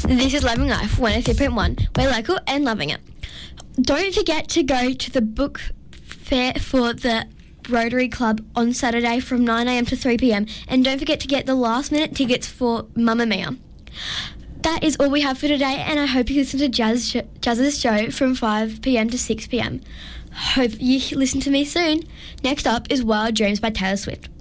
This is Loving Life 103.1. We're local and loving it. Don't forget to go to the book fair for the Rotary Club on Saturday from 9am to 3pm, and don't forget to get the last minute tickets for Mamma Mia. That is all we have for today, and I hope you listen to Jazz's show from 5pm to 6pm. Hope you listen to me soon. Next up is Wild Dreams by Taylor Swift.